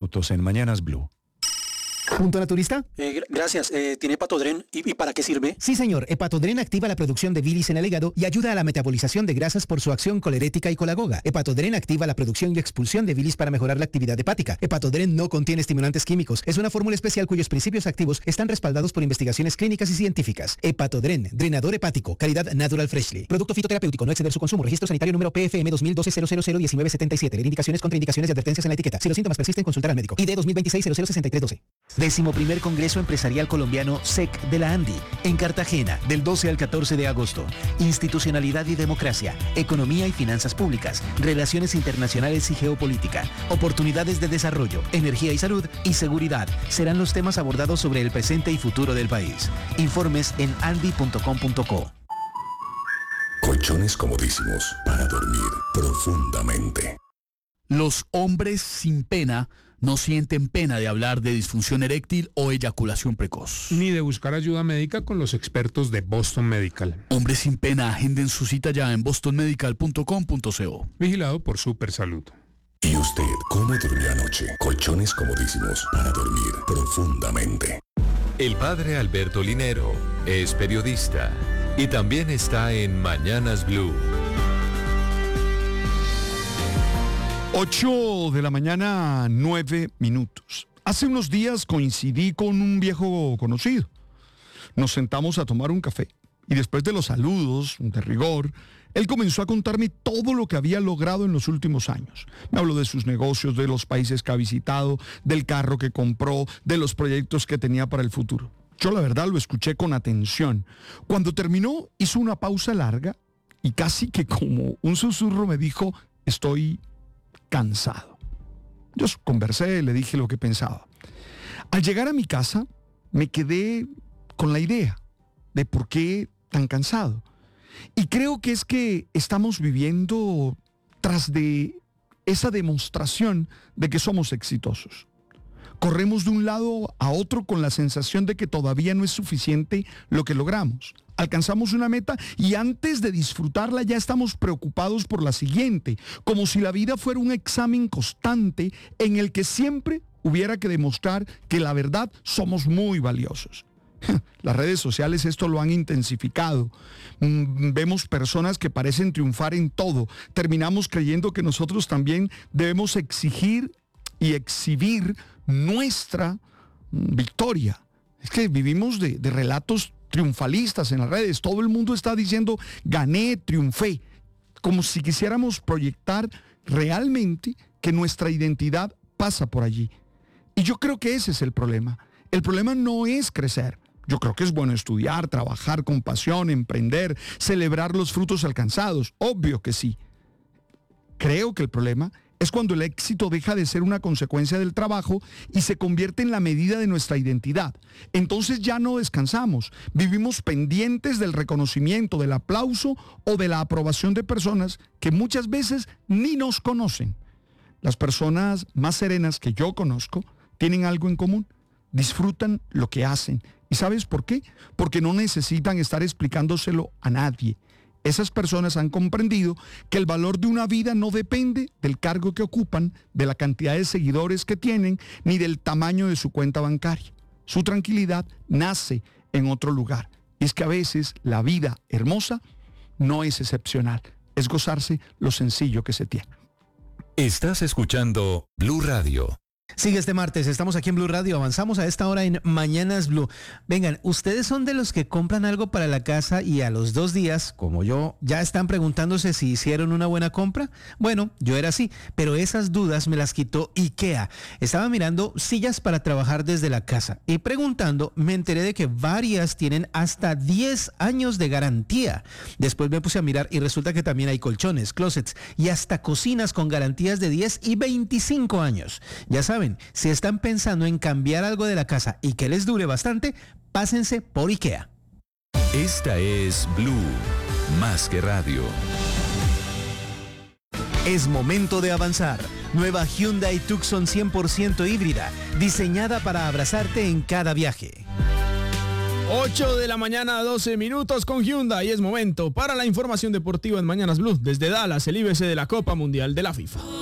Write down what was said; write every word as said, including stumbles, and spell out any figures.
minutos en Mañanas Blue. ¿Punto naturista? Eh, gr- gracias. Eh, ¿Tiene Hepatodren? ¿Y, ¿Y para qué sirve? Sí, señor. Hepatodren activa la producción de bilis en el hígado y ayuda a la metabolización de grasas por su acción colerética y colagoga. Hepatodren activa la producción y expulsión de bilis para mejorar la actividad hepática. Hepatodren no contiene estimulantes químicos. Es una fórmula especial cuyos principios activos están respaldados por investigaciones clínicas y científicas. Hepatodren, drenador hepático, calidad Natural Freshly. Producto fitoterapéutico, no exceder su consumo. Registro sanitario número P F M dos mil doce cero cero cero diecinueve setenta y siete. Leer indicaciones, contraindicaciones y advertencias en la etiqueta. Si los síntomas persisten, consultar al médico. I D dos mil veintiséis cero cero sesenta y tres doce. Décimo primer Congreso Empresarial Colombiano S E C de la ANDI, en Cartagena, del doce al catorce de agosto. Institucionalidad y democracia, economía y finanzas públicas, relaciones internacionales y geopolítica, oportunidades de desarrollo, energía y salud y seguridad serán los temas abordados sobre el presente y futuro del país. Informes en andi punto com punto co. Colchones comodísimos para dormir profundamente. Los hombres sin pena no sienten pena de hablar de disfunción eréctil o eyaculación precoz. Ni de buscar ayuda médica con los expertos de Boston Medical. Hombres sin pena, agenden su cita ya en boston medical punto com punto co. Vigilado por Supersalud. ¿Y usted cómo durmió anoche? Colchones comodísimos para dormir profundamente. El padre Alberto Linero es periodista y también está en Mañanas Blue. ocho de la mañana, nueve minutos. Hace unos días coincidí con un viejo conocido. Nos sentamos a tomar un café y después de los saludos, de rigor, él comenzó a contarme todo lo que había logrado en los últimos años. Me habló de sus negocios, de los países que ha visitado, del carro que compró, de los proyectos que tenía para el futuro. Yo la verdad lo escuché con atención. Cuando terminó, hizo una pausa larga y casi que como un susurro me dijo, estoy cansado. Yo conversé, le dije lo que pensaba. Al llegar a mi casa, me quedé con la idea de por qué tan cansado. Y creo que es que estamos viviendo tras de esa demostración de que somos exitosos. Corremos de un lado a otro con la sensación de que todavía no es suficiente lo que logramos. Alcanzamos una meta y antes de disfrutarla ya estamos preocupados por la siguiente, como si la vida fuera un examen constante en el que siempre hubiera que demostrar que la verdad somos muy valiosos. Las redes sociales esto lo han intensificado. Vemos personas que parecen triunfar en todo. Terminamos creyendo que nosotros también debemos exigir y exhibir nuestra victoria. Es que vivimos de, de relatos triunfalistas en las redes. Todo el mundo está diciendo gané, triunfé, como si quisiéramos proyectar realmente que nuestra identidad pasa por allí. Y yo creo que ese es el problema. El problema no es crecer. Yo creo que es bueno estudiar, trabajar con pasión, emprender, celebrar los frutos alcanzados. Obvio que sí. Creo que el problema es cuando el éxito deja de ser una consecuencia del trabajo y se convierte en la medida de nuestra identidad. Entonces ya no descansamos, vivimos pendientes del reconocimiento, del aplauso o de la aprobación de personas que muchas veces ni nos conocen. Las personas más serenas que yo conozco tienen algo en común, disfrutan lo que hacen. ¿Y sabes por qué? Porque no necesitan estar explicándoselo a nadie. Esas personas han comprendido que el valor de una vida no depende del cargo que ocupan, de la cantidad de seguidores que tienen, ni del tamaño de su cuenta bancaria. Su tranquilidad nace en otro lugar. Y es que a veces la vida hermosa no es excepcional, es gozarse lo sencillo que se tiene. Estás escuchando Blue Radio. Sigue este martes, estamos aquí en Blue Radio, avanzamos a esta hora en Mañanas Blue. Vengan, ¿ustedes son de los que compran algo para la casa y a los dos días, como yo, ya están preguntándose si hicieron una buena compra? Bueno, yo era así, pero esas dudas me las quitó IKEA. Estaba mirando sillas para trabajar desde la casa y preguntando me enteré de que varias tienen hasta diez años de garantía. Después me puse a mirar y resulta que también hay colchones, closets y hasta cocinas con garantías de diez y veinticinco años. Ya saben, si están pensando en cambiar algo de la casa y que les dure bastante, pásense por IKEA. Esta es Blue, más que radio. Es momento de avanzar. Nueva Hyundai Tucson cien por ciento híbrida, diseñada para abrazarte en cada viaje. ocho de la mañana, doce minutos con Hyundai. Es momento para la información deportiva en Mañanas Blue. Desde Dallas, el I B C de la Copa Mundial de la FIFA.